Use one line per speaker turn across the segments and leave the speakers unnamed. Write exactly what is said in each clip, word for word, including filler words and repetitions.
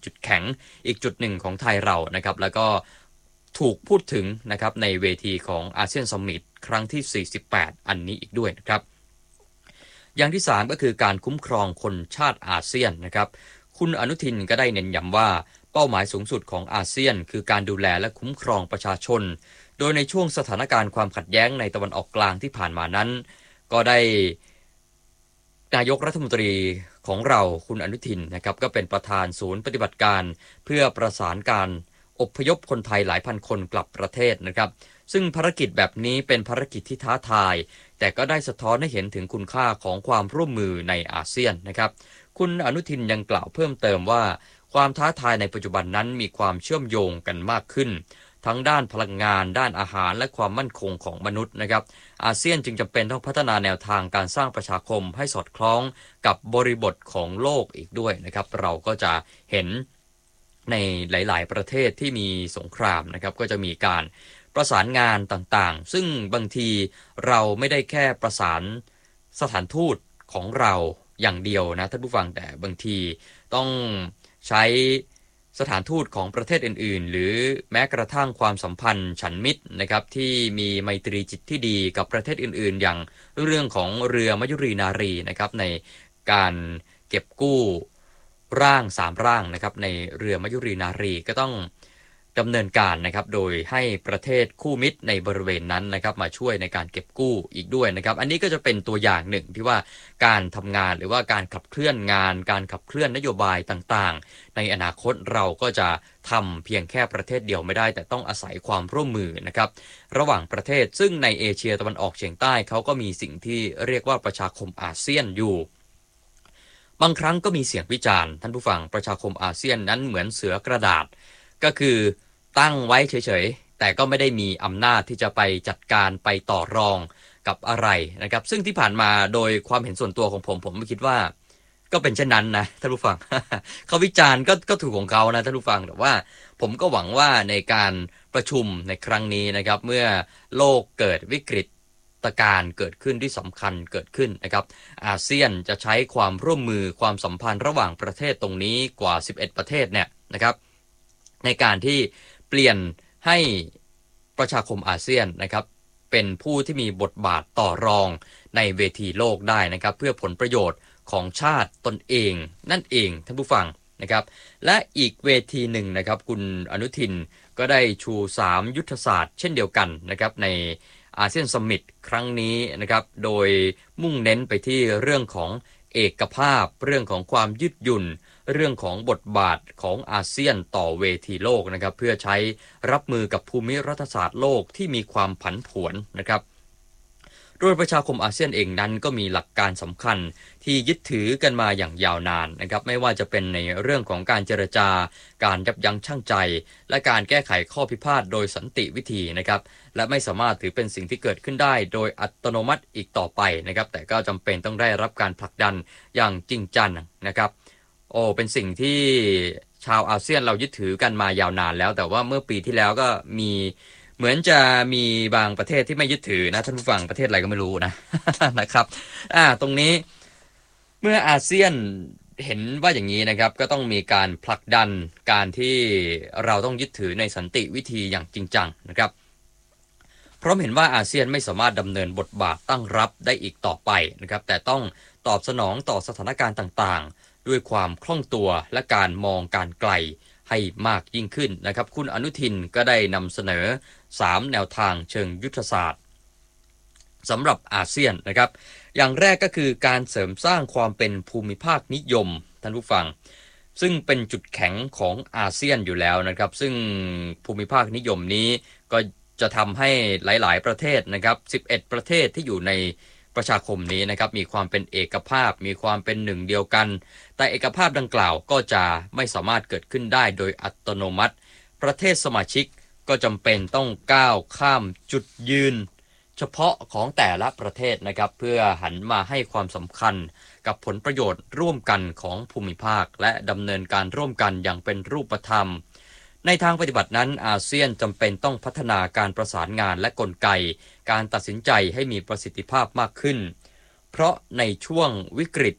จุดแข็งอีกจุดหนึ่งของไทยเรานะครับแล้วก็ถูกพูดถึงนะครับในเวทีของอาเซียนซัมมิตครั้งที่สี่สิบแปดอันนี้อีกด้วยนะครับอย่างที่สามก็คือการคุ้มครองคนชาติอาเซียนนะครับคุณอนุทินก็ได้เน้นย้ำว่าเป้าหมายสูงสุดของอาเซียนคือการดูแลและคุ้มครองประชาชนโดยในช่วงสถานการณ์ความขัดแย้งในตะวันออกกลางที่ผ่านมานั้นก็ได้นายกรัฐมนตรีของเราคุณอนุทินนะครับก็เป็นประธานศูนย์ปฏิบัติการเพื่อประสานการอพยพคนไทยหลายพันคนกลับประเทศนะครับซึ่งภารกิจแบบนี้เป็นภารกิจที่ท้าทายแต่ก็ได้สะท้อนให้เห็นถึงคุณค่าของความร่วมมือในอาเซียนนะครับคุณอนุทินยังกล่าวเพิ่มเติมว่าความท้าทายในปัจจุบันนั้นมีความเชื่อมโยงกันมากขึ้นทั้งด้านพลังงานด้านอาหารและความมั่นคงของมนุษย์นะครับอาเซียนจึงจำเป็นต้องพัฒนาแนวทางการสร้างประชาคมให้สอดคล้องกับบริบทของโลกอีกด้วยนะครับเราก็จะเห็นในหลายๆประเทศที่มีสงครามนะครับก็จะมีการประสานงานต่างๆซึ่งบางทีเราไม่ได้แค่ประสานสถานทูตของเราอย่างเดียวนะท่านผู้ฟังแต่บางทีต้องใช้สถานทูตของประเทศอื่นๆหรือแม้กระทั่งความสัมพันธ์ฉันมิตรนะครับที่มีไมตรีจิตที่ดีกับประเทศอื่นๆอย่างเรื่องของเรือมยุรีนารีนะครับในการเก็บกู้ร่างสามร่างนะครับในเรือมยุรีนารีก็ต้องดำเนินการนะครับโดยให้ประเทศคู่มิตรในบริเวณนั้นนะครับมาช่วยในการเก็บกู้อีกด้วยนะครับอันนี้ก็จะเป็นตัวอย่างหนึ่งที่ว่าการทำงานหรือว่าการขับเคลื่อนงานการขับเคลื่อนนโยบายต่างๆในอนาคตเราก็จะทำเพียงแค่ประเทศเดียวไม่ได้แต่ต้องอาศัยความร่วมมือนะครับระหว่างประเทศซึ่งในเอเชียตะวันออกเฉียงใต้เขาก็มีสิ่งที่เรียกว่าประชาคมอาเซียนอยู่บางครั้งก็มีเสียงวิจารณ์ท่านผู้ฟังประชาคมอาเซียนนั้นเหมือนเสือกระดาษก็คือตั้งไว้เฉยๆแต่ก็ไม่ได้มีอำนาจที่จะไปจัดการไปต่อรองกับอะไรนะครับซึ่งที่ผ่านมาโดยความเห็นส่วนตัวของผมผมคิดว่าก็เป็นเช่นนั้นนะท่านผู้ฟัง เขาวิจารณ์ก็ก็ถูกของเขานะท่านผู้ฟังแต่ว่าผมก็หวังว่าในการประชุมในครั้งนี้นะครับเมื่อโลกเกิดวิกฤตการณ์เกิดขึ้นที่สำคัญเกิดขึ้นนะครับอาเซียนจะใช้ความร่วมมือความสัมพันธ์ระหว่างประเทศตรงนี้กว่าสิบเอ็ดประเทศเนี่ยนะครับในการที่เปลี่ยนให้ประชาคมอาเซียนนะครับเป็นผู้ที่มีบทบาทต่อรองในเวทีโลกได้นะครับเพื่อผลประโยชน์ของชาติตนเองนั่นเองท่านผู้ฟังนะครับและอีกเวทีหนึ่งนะครับคุณอนุทินก็ได้ชูสามยุทธศาสตร์เช่นเดียวกันนะครับในอาเซียนซัมมิตครั้งนี้นะครับโดยมุ่งเน้นไปที่เรื่องของเอกภาพเรื่องของความยืดหยุ่นเรื่องของบทบาทของอาเซียนต่อเวทีโลกนะครับเพื่อใช้รับมือกับภูมิรัฐศาสตร์โลกที่มีความผันผวนนะครับโดยประชาคมอาเซียนเองนั้นก็มีหลักการสำคัญที่ยึดถือกันมาอย่างยาวนานนะครับไม่ว่าจะเป็นในเรื่องของการเจรจาการยับยั้งชั่งใจและการแก้ไขข้อพิพาทโดยสันติวิธีนะครับและไม่สามารถถือเป็นสิ่งที่เกิดขึ้นได้โดยอัตโนมัติอีกต่อไปนะครับแต่ก็จำเป็นต้องได้รับการผลักดันอย่างจริงจังนะครับโอ้เป็นสิ่งที่ชาวอาเซียนเรายึดถือกันมายาวนานแล้วแต่ว่าเมื่อปีที่แล้วก็มีเหมือนจะมีบางประเทศที่ไม่ยึดถือนะท่านผู้ฟังประเทศอะไรก็ไม่รู้นะ นะครับอ่าตรงนี้เมื่ออาเซียนเห็นว่าอย่างนี้นะครับก็ต้องมีการผลักดันการที่เราต้องยึดถือในสันติวิธีอย่างจริงจังนะครับเพราะเห็นว่าอาเซียนไม่สามารถดำเนินบทบาทตั้งรับได้อีกต่อไปนะครับแต่ต้องตอบสนองต่อสถานการณ์ต่างๆด้วยความคล่องตัวและการมองการไกลให้มากยิ่งขึ้นนะครับคุณอนุทินก็ได้นำเสนอสามแนวทางเชิงยุทธศาสตร์สำหรับอาเซียนนะครับอย่างแรกก็คือการเสริมสร้างความเป็นภูมิภาคนิยมท่านผู้ฟังซึ่งเป็นจุดแข็งของอาเซียนอยู่แล้วนะครับซึ่งภูมิภาคนิยมนี้ก็จะทำให้หลายๆประเทศนะครับสิบเอ็ดประเทศที่อยู่ในประชาคมนี้นะครับมีความเป็นเอกภาพมีความเป็นหนึ่งเดียวกันแต่เอกภาพดังกล่าวก็จะไม่สามารถเกิดขึ้นได้โดยอัตโนมัติประเทศสมาชิกก็จำเป็นต้องก้าวข้ามจุดยืนเฉพาะของแต่ละประเทศนะครับเพื่อหันมาให้ความสำคัญกับผลประโยชน์ร่วมกันของภูมิภาคและดำเนินการร่วมกันอย่างเป็นรูปธรรมในทางปฏิบัตินั้นอาเซียนจำเป็นต้องพัฒนาการประสานงานและกลไกการตัดสินใจให้มีประสิทธิภาพมากขึ้นเพราะในช่วงวิกฤต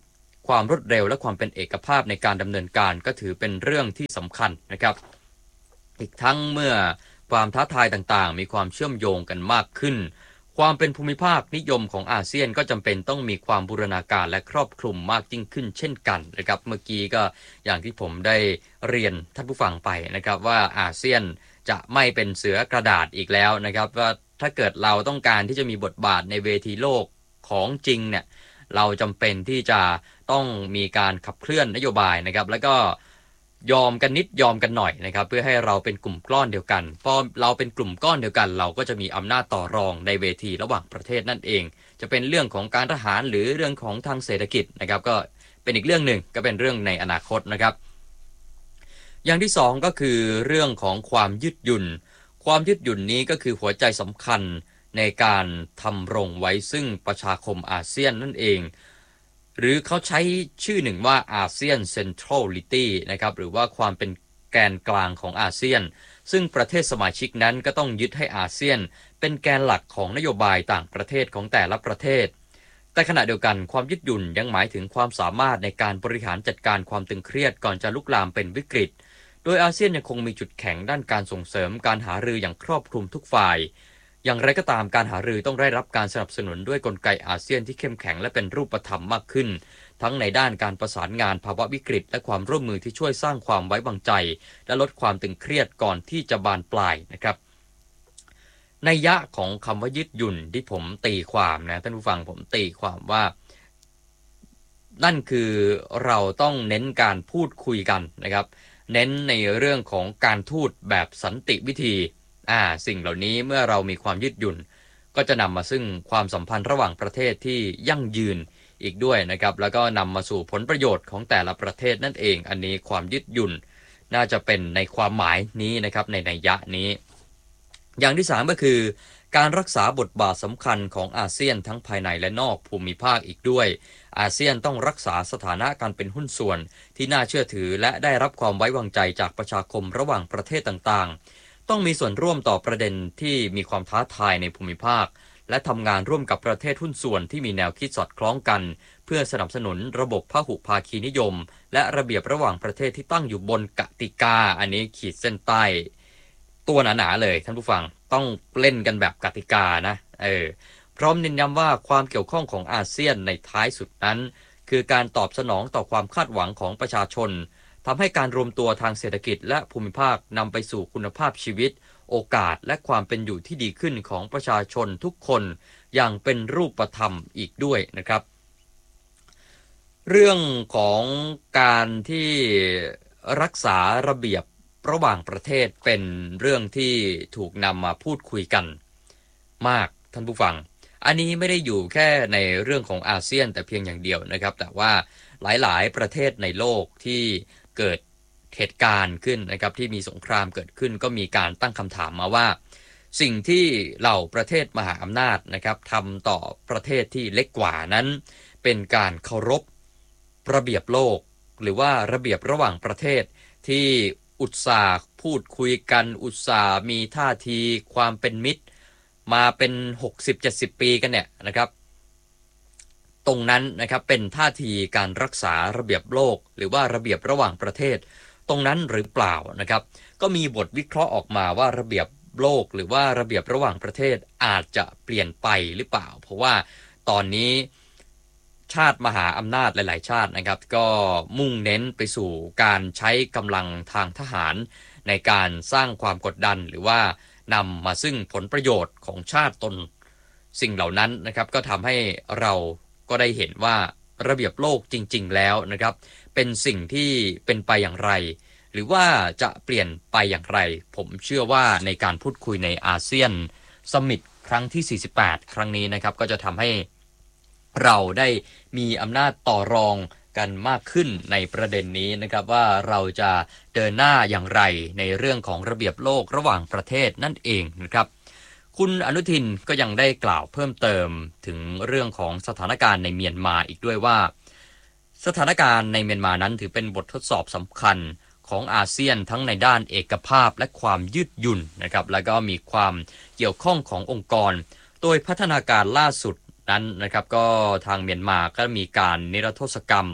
ความรวดเร็วและความเป็นเอกภาพในการดำเนินการก็ถือเป็นเรื่องที่สำคัญนะครับอีกทั้งเมื่อความท้าทายต่างๆมีความเชื่อมโยงกันมากขึ้นความเป็นภูมิภาคนิยมของอาเซียนก็จำเป็นต้องมีความบูรณาการและครอบคลุมมากยิ่งขึ้นเช่นกันนะครับเมื่อกี้ก็อย่างที่ผมได้เรียนท่านผู้ฟังไปนะครับว่าอาเซียนจะไม่เป็นเสือกระดาษอีกแล้วนะครับว่าถ้าเกิดเราต้องการที่จะมีบทบาทในเวทีโลกของจริงเนี่ยเราจำเป็นที่จะต้องมีการขับเคลื่อนนโยบายนะครับแล้วก็ยอมกันนิดยอมกันหน่อยนะครับเพื่อให้เราเป็นกลุ่มก้อนเดียวกันพอเราเป็นกลุ่มก้อนเดียวกันเราก็จะมีอำนาจต่อรองในเวทีระหว่างประเทศนั่นเองจะเป็นเรื่องของการทหารหรือเรื่องของทางเศรษฐกิจนะครับก็เป็นอีกเรื่องหนึ่งก็เป็นเรื่องในอนาคตนะครับอย่างที่สองก็คือเรื่องของความยืดหยุ่นความยืดหยุ่นนี้ก็คือหัวใจสำคัญในการทำรงไว้ซึ่งประชาคมอาเซียนนั่นเองหรือเขาใช้ชื่อหนึ่งว่าอาเซียนเซ็นทรัลลิตี้นะครับหรือว่าความเป็นแกนกลางของอาเซียนซึ่งประเทศสมาชิกนั้นก็ต้องยึดให้อาเซียนเป็นแกนหลักของนโยบายต่างประเทศของแต่ละประเทศแต่ขณะเดียวกันความยืดหยุ่นยังหมายถึงความสามารถในการบริหารจัดการความตึงเครียดก่อนจะลุกลามเป็นวิกฤตโดยอาเซียนยังคงมีจุดแข็งด้านการส่งเสริมการหารืออย่างครอบคลุมทุกฝ่ายอย่างไรก็ตามการหารือต้องได้รับการสนับสนุนด้วยกลไกอาเซียนที่เข้มแข็งและเป็นรูปธรรมมากขึ้นทั้งในด้านการประสานงานภาวะวิกฤตและความร่วมมือที่ช่วยสร้างความไว้วางใจและลดความตึงเครียดก่อนที่จะบานปลายนะครับนัยยะของคำว่ายืดหยุ่นที่ผมตีความนะท่านผู้ฟังผมตีความว่านั่นคือเราต้องเน้นการพูดคุยกันนะครับเน้นในเรื่องของการทูตแบบสันติวิธีอ่าสิ่งเหล่านี้เมื่อเรามีความยืดหยุ่นก็จะนำมาซึ่งความสัมพันธ์ระหว่างประเทศที่ยั่งยืนอีกด้วยนะครับแล้วก็นำมาสู่ผลประโยชน์ของแต่ละประเทศนั่นเองอันนี้ความยืดหยุ่นน่าจะเป็นในความหมายนี้นะครับในนัยยะนี้อย่างที่สามก็คือการรักษาบทบาทสำคัญของอาเซียนทั้งภายในและนอกภูมิภาคอีกด้วยอาเซียนต้องรักษาสถานะการเป็นหุ้นส่วนที่น่าเชื่อถือและได้รับความไว้วางใจจากประชาคมระหว่างประเทศต่างๆต้องมีส่วนร่วมต่อประเด็นที่มีความท้าทายในภูมิภาคและทำงานร่วมกับประเทศหุ้นส่วนที่มีแนวคิดสอดคล้องกันเพื่อสนับสนุนระบบพหุภาคีนิยมและระเบียบระหว่างประเทศที่ตั้งอยู่บนกติกาอันนี้ขีดเส้นใต้ตัวหนาๆเลยท่านผู้ฟังต้องเล่นกันแบบกติกานะเออพร้อมเน้นย้ำว่าความเกี่ยวข้องของอาเซียนในท้ายสุดนั้นคือการตอบสนองต่อความคาดหวังของประชาชนทำให้การรวมตัวทางเศรษฐกิจและภูมิภาคนำไปสู่คุณภาพชีวิตโอกาสและความเป็นอยู่ที่ดีขึ้นของประชาชนทุกคนอย่างเป็นรูปธรรมอีกด้วยนะครับเรื่องของการที่รักษาระเบียบระหว่างประเทศเป็นเรื่องที่ถูกนำมาพูดคุยกันมากท่านผู้ฟังอันนี้ไม่ได้อยู่แค่ในเรื่องของอาเซียนแต่เพียงอย่างเดียวนะครับแต่ว่าหลายๆประเทศในโลกที่เกิดเหตุการณ์ขึ้นนะครับที่มีสงครามเกิดขึ้นก็มีการตั้งคำถามมาว่าสิ่งที่เหล่าประเทศมหาอำนาจนะครับทำต่อประเทศที่เล็กกว่านั้นเป็นการเคารพระเบียบโลกหรือว่าระเบียบระหว่างประเทศที่อุตส่าห์พูดคุยกันอุตส่าห์มีท่าทีความเป็นมิตรมาเป็น หกสิบเจ็ดสิบ ปีกันเนี่ยนะครับตรงนั้นนะครับเป็นท่าทีการรักษาระเบียบโลกหรือว่าระเบียบระหว่างประเทศตรงนั้นหรือเปล่านะครับก็มีบทวิเคราะห์ออกมาว่าระเบียบโลกหรือว่าระเบียบระหว่างประเทศอาจจะเปลี่ยนไปหรือเปล่าเพราะว่าตอนนี้ชาติมหาอำนาจหลายๆชาตินะครับก็มุ่งเน้นไปสู่การใช้กำลังทางทหารในการสร้างความกดดันหรือว่านำมาซึ่งผลประโยชน์ของชาติตนสิ่งเหล่านั้นนะครับก็ทำให้เราก็ได้เห็นว่าระเบียบโลกจริงๆแล้วนะครับเป็นสิ่งที่เป็นไปอย่างไรหรือว่าจะเปลี่ยนไปอย่างไรผมเชื่อว่าในการพูดคุยในอาเซียนซัมมิตครั้งที่สี่สิบแปดครั้งนี้นะครับก็จะทำให้เราได้มีอำนาจต่อรองกันมากขึ้นในประเด็นนี้นะครับว่าเราจะเดินหน้าอย่างไรในเรื่องของระเบียบโลกระหว่างประเทศนั่นเองนะครับคุณอนุทินก็ยังได้กล่าวเพิ่มเติมถึงเรื่องของสถานการณ์ในเมียนมาอีกด้วยว่าสถานการณ์ในเมียนมานั้นถือเป็นบททดสอบสำคัญของอาเซียนทั้งในด้านเอกภาพและความยืดหยุ่นนะครับแล้วก็มีความเกี่ยวข้องขององค์กรโดยพัฒนาการล่าสุดนั้นนะครับก็ทางเมียนมาก็มีการนิรโทษกรรม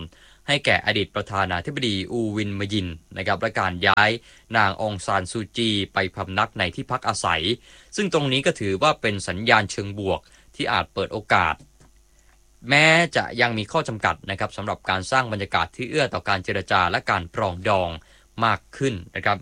ให้แก่อดีตประธานาธิบดีอูวินมยินนะครับและการย้ายนางองซานซูจีไปพำนักในที่พักอาศัยซึ่งตรงนี้ก็ถือว่าเป็นสัญญาณเชิงบวกที่อาจเปิดโอกาสแม้จะยังมีข้อจำกัดนะครับสำหรับการสร้างบรรยากาศที่เอื้อต่อการเจรจาและการปรองดองมากขึ้นนะครับ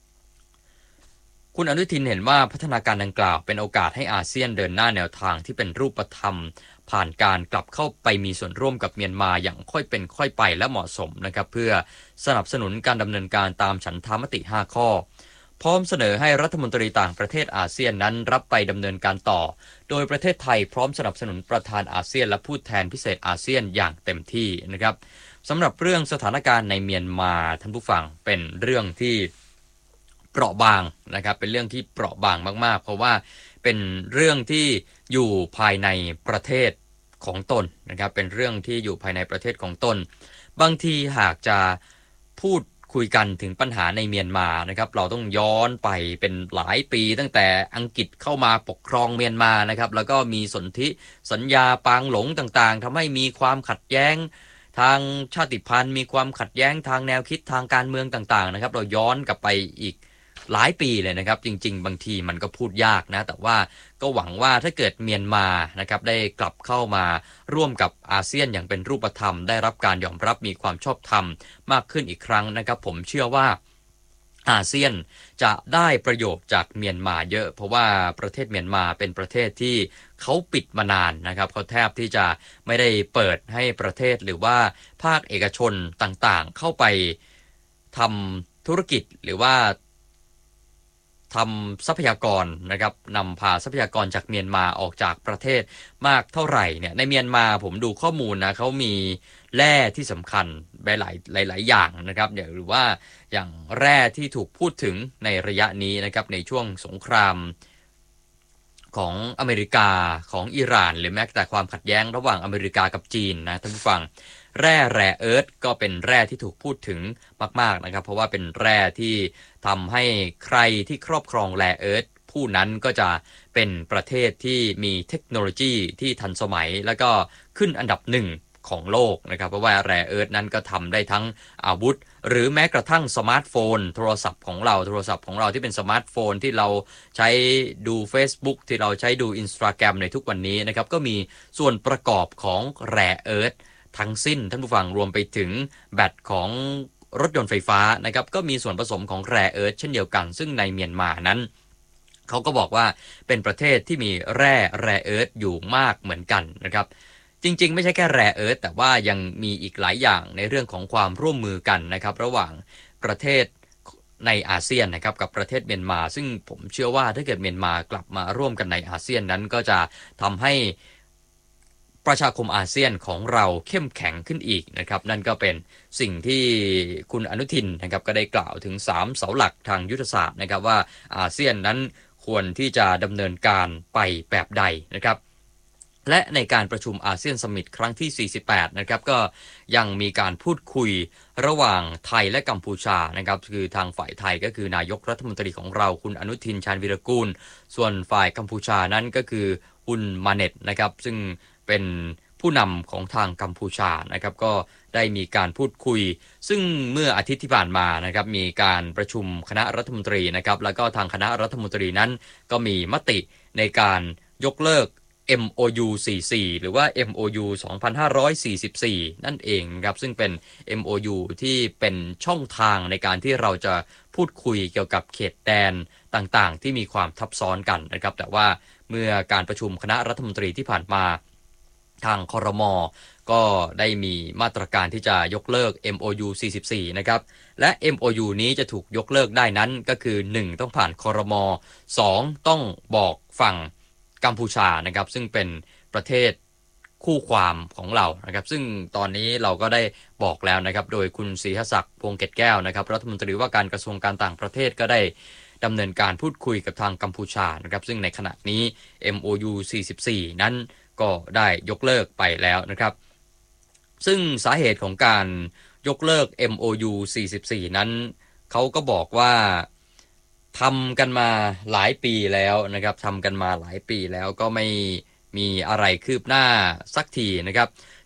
คุณอนุทินเห็นว่าพัฒนาการดังกล่าวเป็นโอกาสให้อาเซียนเดินหน้าแนวทางที่เป็นรูปธรรมผ่านการกลับเข้าไปมีส่วนร่วมกับเมียนมาอย่างค่อยเป็นค่อยไปและเหมาะสมนะครับเพื่อสนับสนุนการดำเนินการตามฉันทามติห้าข้อพร้อมเสนอให้รัฐมนตรีต่างประเทศอาเซียนนั้นรับไปดำเนินการต่อโดยประเทศไทยพร้อมสนับสนุนประธานอาเซียนและผู้แทนพิเศษอาเซียนอย่างเต็มที่นะครับสำหรับเรื่องสถานการณ์ในเมียนมาท่านผู้ฟังเป็นเรื่องที่เปราะบางนะครับเป็นเรื่องที่เปราะบางมากๆเพราะว่าเป็นเรื่องที่อยู่ภายในประเทศของตนนะครับเป็นเรื่องที่อยู่ภายในประเทศของตนบางทีหากจะพูดคุยกันถึงปัญหาในเมียนมานะครับเราต้องย้อนไปเป็นหลายปีตั้งแต่อังกฤษเข้ามาปกครองเมียนมานะครับแล้วก็มีสนธิสัญญาปางหลงต่างๆทำให้มีความขัดแย้งทางชาติพันธุ์มีความขัดแย้งทางแนวคิดทางการเมืองต่างๆนะครับเราย้อนกลับไปอีกหลายปีเลยนะครับจริงๆบางทีมันก็พูดยากนะแต่ว่าก็หวังว่าถ้าเกิดเมียนมานะครับได้กลับเข้ามาร่วมกับอาเซียนอย่างเป็นรูปธรรมได้รับการยอมรับมีความชอบธรรมมากขึ้นอีกครั้งนะครับผมเชื่อว่าอาเซียนจะได้ประโยชน์จากเมียนมาเยอะเพราะว่าประเทศเมียนมาเป็นประเทศที่เขาปิดมานานนะครับเขาแทบที่จะไม่ได้เปิดให้ประเทศหรือว่าภาคเอกชนต่างๆเข้าไปทำธุรกิจหรือว่าทำทรัพยากรนะครับนำพาทรัพยากรจากเมียนมาออกจากประเทศมากเท่าไหร่เนี่ยในเมียนมาผมดูข้อมูลนะเขามีแร่ที่สำคัญหลายหลายๆอย่างนะครับหรือว่าอย่างแร่ที่ถูกพูดถึงในระยะนี้นะครับในช่วงสงครามของอเมริกาของอิหร่านหรือแม้แต่ความขัดแย้งระหว่างอเมริกากับจีนนะท่านผู้ฟังแร่แร่เอิร์ธก็เป็นแร่ที่ถูกพูดถึงมากๆนะครับเพราะว่าเป็นแร่ที่ทำให้ใครที่ครอบครองแร่เอิร์ธผู้นั้นก็จะเป็นประเทศที่มีเทคโนโลยีที่ทันสมัยแล้วก็ขึ้นอันดับหนึ่งของโลกนะครับเพราะว่าแร่เอิร์ธนั้นก็ทำได้ทั้งอาวุธหรือแม้กระทั่งสมาร์ทโฟนโทรศัพท์ของเราโทรศัพท์ของเราที่เป็นสมาร์ทโฟนที่เราใช้ดู Facebook ที่เราใช้ดู Instagram ในทุกวันนี้นะครับก็มีส่วนประกอบของแร่เอิร์ธทั้งสิ้นท่านผู้ฟังรวมไปถึงแบตของรถยนต์ไฟฟ้านะครับก็มีส่วนผสมของแร่เอิร์ธเช่นเดียวกันซึ่งในเมียนมานั้นเขาก็บอกว่าเป็นประเทศที่มีแร่แร่เอิร์ธอยู่มากเหมือนกันนะครับจริงๆไม่ใช่แค่แร่เอิร์ธแต่ว่ายังมีอีกหลายอย่างในเรื่องของความร่วมมือกันนะครับระหว่างประเทศในอาเซียนนะครับกับประเทศเมียนมาซึ่งผมเชื่อว่าถ้าเกิดเมียนมากลับมาร่วมกันในอาเซียนนั้นก็จะทำให้ประชาคมอาเซียนของเราเข้มแข็งขึ้นอีกนะครับนั่นก็เป็นสิ่งที่คุณอนุทินนะครับก็ได้กล่าวถึงสามเสาหลักทางยุทธศาสตร์นะครับว่าอาเซียนนั้นควรที่จะดำเนินการไปแบบใดนะครับและในการประชุมอาเซียนซัมมิตครั้งที่สี่สิบแปดนะครับก็ยังมีการพูดคุยระหว่างไทยและกัมพูชานะครับคือทางฝ่ายไทยก็คือนายกรัฐมนตรีของเราคุณอนุทินชาญวีรกูลส่วนฝ่ายกัมพูชานั้นก็คือคุณมาเน็ตนะครับซึ่งเป็นผู้นำของทางกัมพูชานะครับก็ได้มีการพูดคุยซึ่งเมื่ออาทิตย์ที่ผ่านมานะครับมีการประชุมคณะรัฐมนตรีนะครับแล้วก็ทางคณะรัฐมนตรีนั้นก็มีมติในการยกเลิก เอ็ม โอ ยู สี่สิบสี่หรือว่า เอ็ม โอ ยู สองพันห้าร้อยสี่สิบสี่นั่นเองครับซึ่งเป็น เอ็ม โอ ยู ที่เป็นช่องทางในการที่เราจะพูดคุยเกี่ยวกับเขตแดนต่างๆที่มีความทับซ้อนกันนะครับแต่ว่าเมื่อการประชุมคณะรัฐมนตรีที่ผ่านมาทางครม.ก็ได้มีมาตรการที่จะยกเลิก เอ็ม โอ ยู สี่สิบสี่นะครับและ เอ็ม โอ ยู นี้จะถูกยกเลิกได้นั้นก็คือหนึ่งต้องผ่านครม.สองต้องบอกฝั่งกัมพูชานะครับซึ่งเป็นประเทศคู่ความของเรานะครับซึ่งตอนนี้เราก็ได้บอกแล้วนะครับโดยคุณศรีหศักดิ์พวงเกตแก้วนะครับรัฐมนตรีว่าการกระทรวงการต่างประเทศก็ได้ดำเนินการพูดคุยกับทางกัมพูชานะครับซึ่งในขณะนี้ เอ็ม โอ ยู สี่สิบสี่นั้นก็ได้ยกเลิกไปแล้วนะครับซึ่งสาเหตุของการยกเลิก เอ็ม โอ ยู สี่สิบสี่นั้นเขาก็บอกว่าทำกันมาหลายปีแล้วนะครับทำกันมาหลายปีแล้วก็ไม่มีอะไรคืบหน้าสักทีนะครับ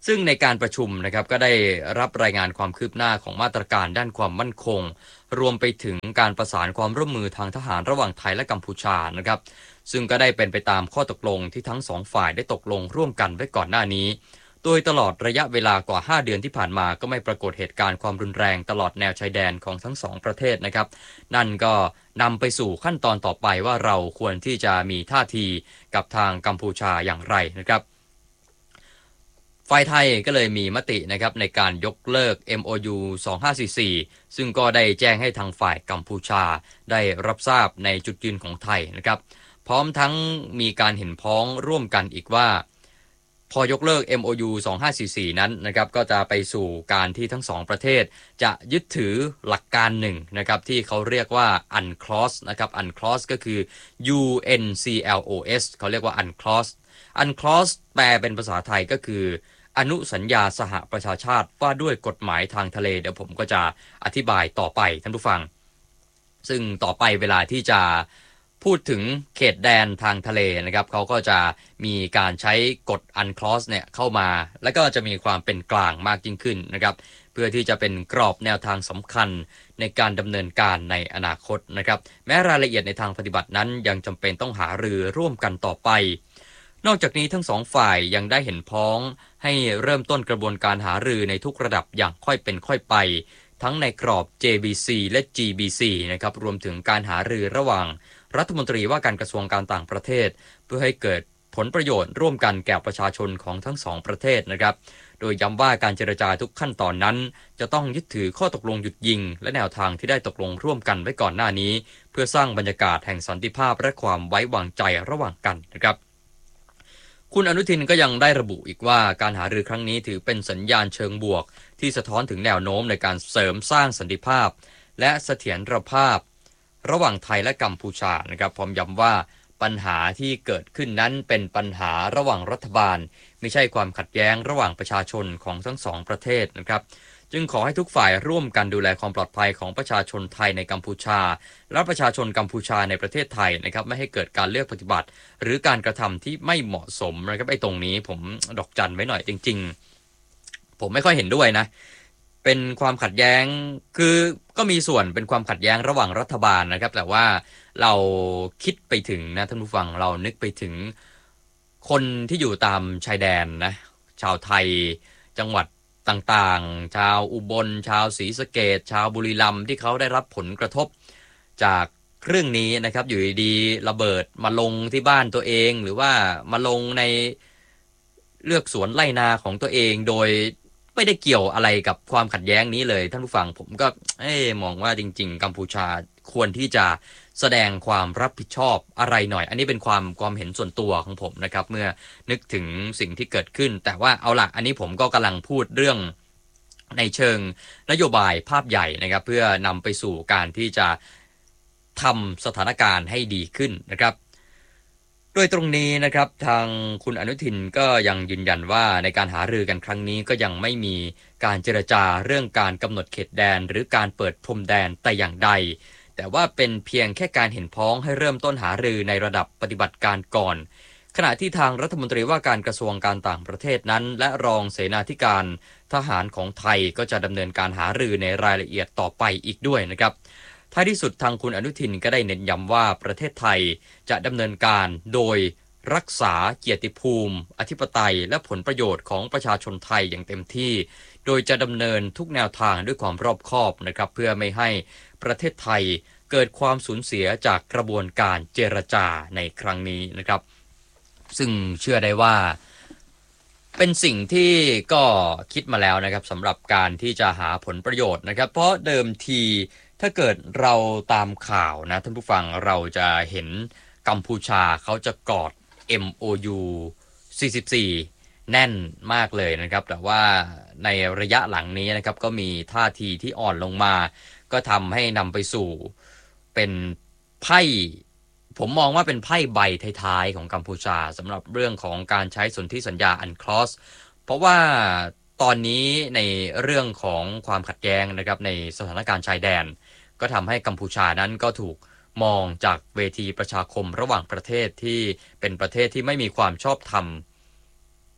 ซึ่งในการประชุมนะครับก็ได้รับรายงานความคืบหน้าของมาตรการด้านความมั่นคงรวมไปถึงการประสานความร่วมมือทางทหารระหว่างไทยและกัมพูชานะครับซึ่งก็ได้เป็นไปตามข้อตกลงที่ทั้งสองฝ่ายได้ตกลงร่วมกันไว้ก่อนหน้านี้โดยตลอดระยะเวลากว่าห้าเดือนที่ผ่านมาก็ไม่ปรากฏเหตุการณ์ความรุนแรงตลอดแนวชายแดนของทั้งสองประเทศนะครับนั่นก็นำไปสู่ขั้นตอนต่อไปว่าเราควรที่จะมีท่าทีกับทางกัมพูชาอย่างไรนะครับฝ่ายไทยก็เลยมีมตินะครับในการยกเลิก เอ็ม โอ ยู สองพันห้าร้อยสี่สิบสี่ซึ่งก็ได้แจ้งให้ทางฝ่ายกัมพูชาได้รับทราบในจุดยืนของไทยนะครับพร้อมทั้งมีการเห็นพ้องร่วมกันอีกว่าพอยกเลิก เอ็ม โอ ยู สองพันห้าร้อยสี่สิบสี่นั้นนะครับก็จะไปสู่การที่ทั้งสองประเทศจะยึดถือหลักการหนึ่งนะครับที่เขาเรียกว่า อันคลอส นะครับ อันคลอส ก็คือ ยู เอ็น ซี แอล โอ เอส เขาเรียกว่า อันคลอส อันคลอส แปลเป็นภาษาไทยก็คืออนุสัญญาสหประชาชาติว่าด้วยกฎหมายทางทะเลเดี๋ยวผมก็จะอธิบายต่อไปท่านผู้ฟังซึ่งต่อไปเวลาที่จะพูดถึงเขตแดนทางทะเลนะครับเขาก็จะมีการใช้กฎอันคลอสเนี่ยเข้ามาแล้วก็จะมีความเป็นกลางมากยิ่งขึ้นนะครับเพื่อที่จะเป็นกรอบแนวทางสำคัญในการดำเนินการในอนาคตนะครับแม้รายละเอียดในทางปฏิบัตินั้นยังจำเป็นต้องหารือร่วมกันต่อไปนอกจากนี้ทั้งสองฝ่ายยังได้เห็นพ้องให้เริ่มต้นกระบวนการหารือในทุกระดับอย่างค่อยเป็นค่อยไปทั้งในกรอบ เจ บี ซี และ จี บี ซี นะครับรวมถึงการหารือระหว่างรัฐมนตรีว่าการกระทรวงการต่างประเทศเพื่อให้เกิดผลประโยชน์ร่วมกันแก่ประชาชนของทั้งสองประเทศนะครับโดยย้ำว่าการเจรจาทุกขั้นตอนนั้นจะต้องยึดถือข้อตกลงหยุดยิงและแนวทางที่ได้ตกลงร่วมกันไว้ก่อนหน้านี้เพื่อสร้างบรรยากาศแห่งสันติภาพและความไว้วางใจระหว่างกันนะครับคุณอนุทินก็ยังได้ระบุอีกว่าการหารือครั้งนี้ถือเป็นสัญญาณเชิงบวกที่สะท้อนถึงแนวโน้มในการเสริมสร้างสันติภาพและเสถียรภาพระหว่างไทยและกัมพูชานะครับพร้อมย้ำว่าปัญหาที่เกิดขึ้นนั้นเป็นปัญหาระหว่างรัฐบาลไม่ใช่ความขัดแย้งระหว่างประชาชนของทั้งสองประเทศนะครับจึงขอให้ทุกฝ่ายร่วมกันดูแลความปลอดภัยของประชาชนไทยในกัมพูชาและประชาชนกัมพูชาในประเทศไทยนะครับไม่ให้เกิดการเลือกปฏิบัติหรือการกระทำที่ไม่เหมาะสมนะครับไอ้ตรงนี้ผมดอกจันไว้หน่อยจริงๆผมไม่ค่อยเห็นด้วยนะเป็นความขัดแย้งคือก็มีส่วนเป็นความขัดแย้งระหว่างรัฐบาลนะครับแต่ว่าเราคิดไปถึงนะท่านผู้ฟังเรานึกไปถึงคนที่อยู่ตามชายแดนนะชาวไทยจังหวัดต่างๆชาวอุบลชาวศรีสะเกษชาวบุรีรัมย์ที่เขาได้รับผลกระทบจากเรื่องนี้นะครับอยู่ดีๆระเบิดมาลงที่บ้านตัวเองหรือว่ามาลงในเลือกสวนไร่นาของตัวเองโดยไม่ได้เกี่ยวอะไรกับความขัดแย้งนี้เลยท่านผู้ฟังผมก็เอ๊มองว่าจริงๆกัมพูชาควรที่จะแสดงความรับผิดชอบอะไรหน่อยอันนี้เป็นความความเห็นส่วนตัวของผมนะครับเมื่อนึกถึงสิ่งที่เกิดขึ้นแต่ว่าเอาล่ะอันนี้ผมก็กำลังพูดเรื่องในเชิงนโยบายภาพใหญ่นะครับเพื่อนำไปสู่การที่จะทำสถานการณ์ให้ดีขึ้นนะครับโดยตรงนี้นะครับทางคุณอนุทินก็ยังยืนยันว่าในการหารือกันครั้งนี้ก็ยังไม่มีการเจรจาเรื่องการกำหนดเขตแดนหรือการเปิดพรมแดนแต่อย่างใดแต่ว่าเป็นเพียงแค่การเห็นพ้องให้เริ่มต้นหารือในระดับปฏิบัติการก่อนขณะที่ทางรัฐมนตรีว่าการกระทรวงการต่างประเทศนั้นและรองเสนาธิการทหารของไทยก็จะดำเนินการหารือในรายละเอียดต่อไปอีกด้วยนะครับท้ายที่สุดทางคุณอนุทินก็ได้เน้นย้ำว่าประเทศไทยจะดำเนินการโดยรักษาเกียรติภูมิอธิปไตยและผลประโยชน์ของประชาชนไทยอย่างเต็มที่โดยจะดำเนินทุกแนวทางด้วยความรอบคอบนะครับเพื่อไม่ให้ประเทศไทยเกิดความสูญเสียจากกระบวนการเจรจาในครั้งนี้นะครับซึ่งเชื่อได้ว่าเป็นสิ่งที่ก็คิดมาแล้วนะครับสำหรับการที่จะหาผลประโยชน์นะครับเพราะเดิมทีถ้าเกิดเราตามข่าวนะท่านผู้ฟังเราจะเห็นกัมพูชาเขาจะกอด เอ็ม โอ ยู สี่สิบสี่แน่นมากเลยนะครับแต่ว่าในระยะหลังนี้นะครับก็มีท่าทีที่อ่อนลงมาก็ทำให้นำไปสู่เป็นไพ่ผมมองว่าเป็นไพ่ใบท้ายๆของกัมพูชาสำหรับเรื่องของการใช้สนธิสัญญาอันคลอสเพราะว่าตอนนี้ในเรื่องของความขัดแย้งนะครับในสถานการณ์ชายแดนก็ทำให้กัมพูชานั้นก็ถูกมองจากเวทีประชาคมระหว่างประเทศที่เป็นประเทศที่ไม่มีความชอบธรรม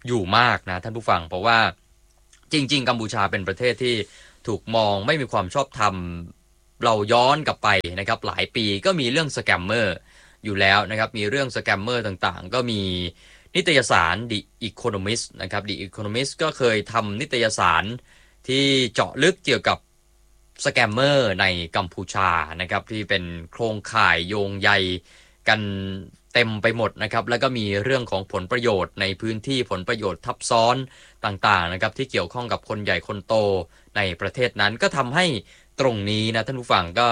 อยู่มากนะท่านผู้ฟังเพราะว่าจริงๆกัมพูชาเป็นประเทศที่ถูกมองไม่มีความชอบธรรมเราย้อนกลับไปนะครับหลายปีก็มีเรื่องสแกมเมอร์อยู่แล้วนะครับมีเรื่องสแกมเมอร์ต่างๆก็มีนิตยสาร The Economist นะครับ The Economist ก็เคยทำนิตยสารที่เจาะลึกเกี่ยวกับสแกมเมอร์ในกัมพูชานะครับที่เป็นโครงข่ายโยงใยกันเต็มไปหมดนะครับแล้วก็มีเรื่องของผลประโยชน์ในพื้นที่ผลประโยชน์ทับซ้อนต่างๆนะครับที่เกี่ยวข้องกับคนใหญ่คนโตในประเทศนั้นก็ทำให้ตรงนี้นะท่านผู้ฟังก็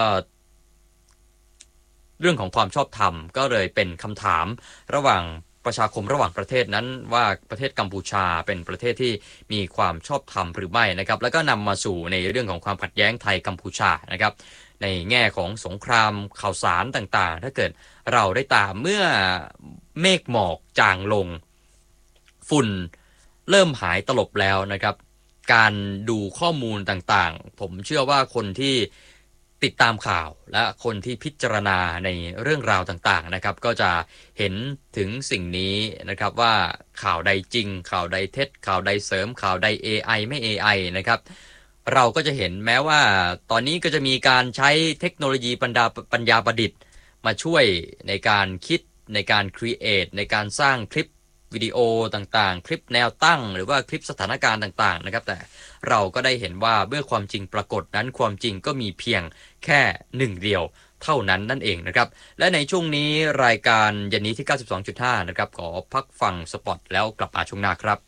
เรื่องของความชอบธรรมก็เลยเป็นคำถามระหว่างประชาคมระหว่างประเทศนั้นว่าประเทศกัมพูชาเป็นประเทศที่มีความชอบธรรมหรือไม่นะครับแล้วก็นำมาสู่ในเรื่องของความขัดแย้งไทยกัมพูชานะครับในแง่ของสงครามข่าวสารต่างๆถ้าเกิดเราได้ตามเมื่อเมฆหมอกจางลงฝุ่นเริ่มหายตลบแล้วนะครับการดูข้อมูลต่างๆผมเชื่อว่าคนที่ติดตามข่าวและคนที่พิจารณาในเรื่องราวต่างๆนะครับก็จะเห็นถึงสิ่งนี้นะครับว่าข่าวใดจริงข่าวใดเท็จข่าวใดเสริมข่าวใด เอ ไอ ไม่ เอ ไอ นะครับเราก็จะเห็นแม้ว่าตอนนี้ก็จะมีการใช้เทคโนโลยีปัญญาปัญญาประดิษฐ์มาช่วยในการคิดในการครีเอทในการสร้างคลิปวิดีโอต่างๆคลิปแนวตั้งหรือว่าคลิปสถานการณ์ต่างๆนะครับแต่เราก็ได้เห็นว่าเมื่อความจริงปรากฏนั้นความจริงก็มีเพียงแค่หนึ่งเดียวเท่านั้นนั่นเองนะครับและในช่วงนี้รายการเย็นนี้ที่ เก้าสิบสองจุดห้า นะครับขอพักฟังสปอตแล้วกลับมาช่วงหน้าครับ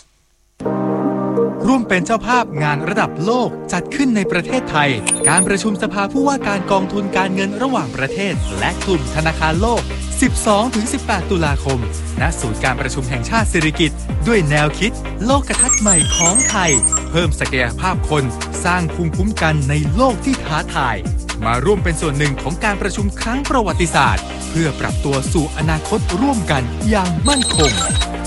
ร่วมเป็นเจ้าภาพงานระดับโลกจัดขึ้นในประเทศไทยการประชุมสภาผู้ว่าการกองทุนการเงินระหว่างประเทศและกลุ่มธนาคารโลก สิบสองถึงสิบแปด ตุลาคมณศูนย์การประชุมแห่งชาติสิริกิติ์ด้วยแนวคิดโลกทัศน์ใหม่ของไทยเพิ่มศักยภาพคนสร้างภูมิคุ้มกันในโลกที่ท้าทายมาร่วมเป็นส่วนหนึ่งของการประชุมครั้งประวัติศาสตร์เพื่อปรับตัวสู่อนาคตร่วมกันอย่างมั่นคง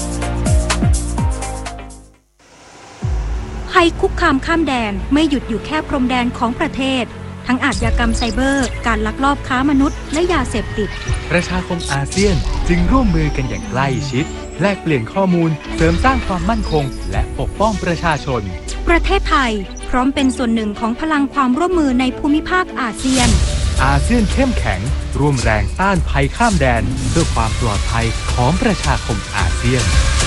ภัยคุกคามข้ามแดนไม่หยุดอยู่แค่พรมแดนของประเทศทั้งอาชญากรรมไซเบอร์การลักลอบค้ามนุษย์และยาเสพติด
ประชาคมอาเซียนจึงร่วมมือกันอย่างใกล้ชิดแลกเปลี่ยนข้อมูลเสริมสร้างความมั่นคงและปกป้องประชาชน
ประเทศไทยพร้อมเป็นส่วนหนึ่งของพลังความร่วมมือในภูมิภาคอาเซียน
อาเซียนเข้มแข็งร่วมแรงต้านภัยข้ามแดนเพื่อความปลอดภัยของประชาคมอาเซียน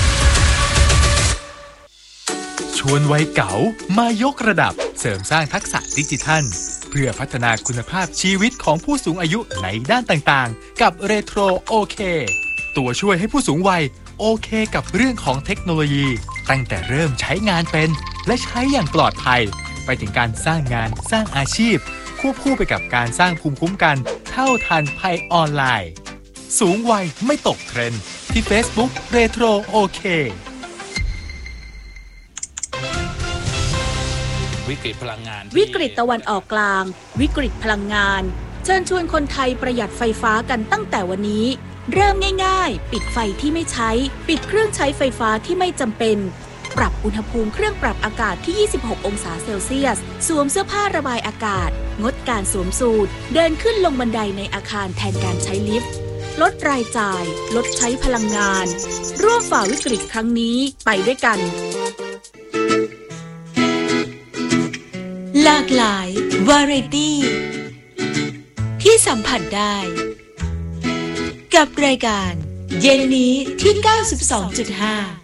ชวนวัยเก๋ามายกระดับเสริมสร้างทักษะดิจิทัลเพื่อพัฒนาคุณภาพชีวิตของผู้สูงอายุในด้านต่างๆกับเรโทรโอเคตัวช่วยให้ผู้สูงวัยโอเคกับเรื่องของเทคโนโลยีตั้งแต่เริ่มใช้งานเป็นและใช้อย่างปลอดภัยไปถึงการสร้างงานสร้างอาชีพควบคู่ไปกับการสร้างภูมิคุ้มกันเท่าทันภัยออนไลน์สูงวัยไม่ตกเทรนด์ที่ Facebook เรโทรโอเค
วิกฤตพลังงาน
วิกฤตตะวันออกกลางวิกฤตพลังงานเชิญชวนคนไทยประหยัดไฟฟ้ากันตั้งแต่วันนี้เริ่มง่ายๆปิดไฟที่ไม่ใช้ปิดเครื่องใช้ไฟฟ้าที่ไม่จำเป็นปรับอุณหภูมิเครื่องปรับอากาศที่ยี่สิบหกองศาเซลเซียสสวมเสื้อผ้าระบายอากาศงดการสวมสูทเดินขึ้นลงบันไดในอาคารแทนการใช้ลิฟต์ลดรายจ่ายลดใช้พลังงานร่วมฝ่าวิกฤตครั้งนี้ไปด้วยกันหลากหลายวาไรตี้ที่สัมผัสได้กับรายการเย็นนี้ที่ เก้าสิบสองจุดห้า